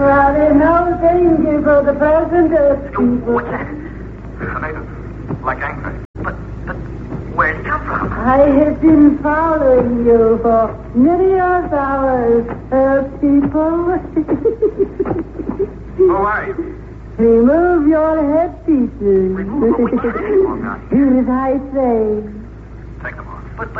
are in no danger for the present, people. What's that? A native. Like angry. But where'd he come from? I have been following you for many hours, people. Who are you? Remove your headpieces. Remove them? We can't take them off now. Do as I say. Take them off. But...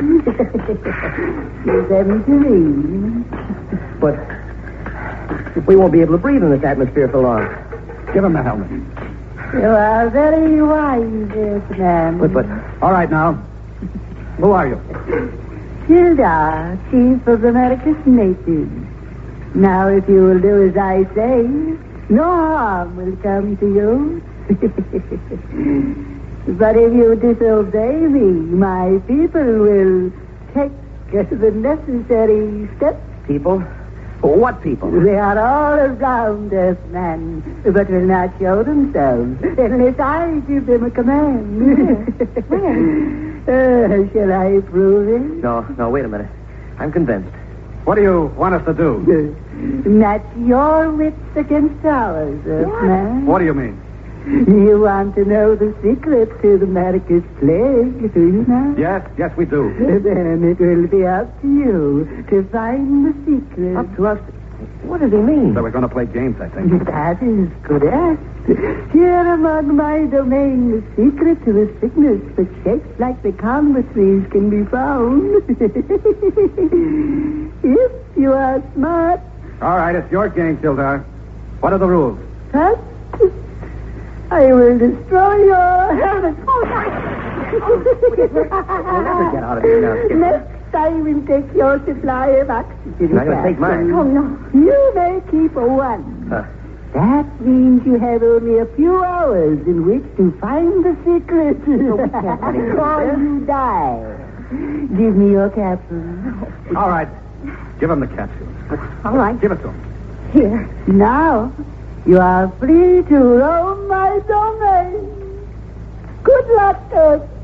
Give them to me. But we won't be able to breathe in this atmosphere for long. Give him the helmet. You are very wise, yes, man. But, all right now. Who are you? Hilda, chief of America's natives. Now, if you will do as I say, no harm will come to you. But if you disobey me, my people will take the necessary steps. People? What people? They are all around us, man, but will not show themselves unless I give them a command. Shall I prove it? No, wait a minute. I'm convinced. What do you want us to do? Match your wits against ours, man. What do you mean? You want to know the secret to the America's plague, do you now? Yes, we do. Then it will be up to you to find the secret. Up to us? What does he mean? So we're going to play games, I think. That is correct. Here among my domain, the secret to the sickness that shapes like the comber trees can be found. If you are smart. All right, it's your game, Sildar. What are the rules? First, I will destroy your helmet. We'll never get out of here now, Skipper. Next, I will take your supply of oxygen. You're not going to take mine. Oh, no. You may keep one. That means you have only a few hours in which to find the secret. Or you die. Give me your capsule. All right. Give him the capsule. All right. Give it to him. Here. Now, you are free to roam my domain. Good luck,